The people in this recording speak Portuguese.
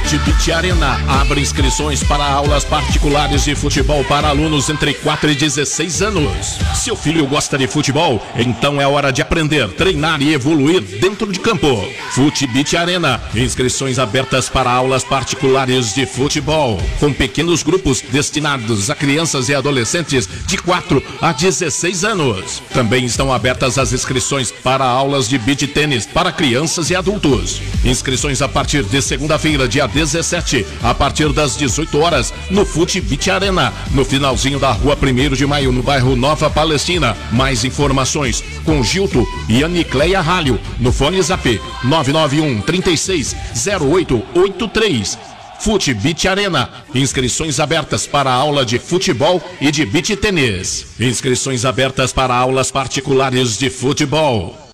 Fute Beach Arena abre inscrições para aulas particulares de futebol para alunos entre 4 e 16 anos. Seu filho gosta de futebol? Então é hora de aprender, treinar e evoluir dentro de campo. Fute Beach Arena, inscrições abertas para aulas particulares de futebol, com pequenos grupos destinados a crianças e adolescentes de 4 a 16 anos. Também estão abertas as inscrições para aulas de beach tênis para crianças e adultos. Inscrições a partir de segunda-feira, dia 17, a partir das 18 horas, no Fute Beach Arena, no finalzinho da rua 1º de Maio, no bairro Nova Palestina. Mais informações com Gilto e Anicleia Ralho, no fone Zap 991 36 0883. Fute Beach Arena, inscrições abertas para aula de futebol e de beach tênis. Inscrições abertas para aulas particulares de futebol.